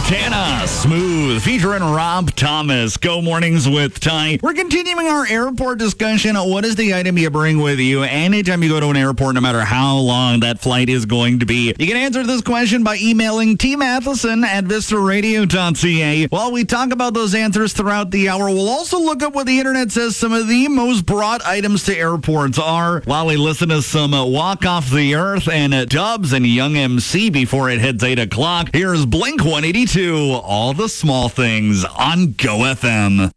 Montana, Smooth, featuring Rob Thomas. Go Mornings with Ty. We're continuing our airport discussion. What is the item you bring with you anytime you go to an airport, no matter how long that flight is going to be? You can answer this question by emailing tmatheson@vistaradio.ca. While we talk about those answers throughout the hour, we'll also look up what the internet says some of the most brought items to airports are, while we listen to some Walk Off the Earth and Dubs and Young MC before it hits 8 o'clock. Here's Blink 182, All the Small Things on Go FM.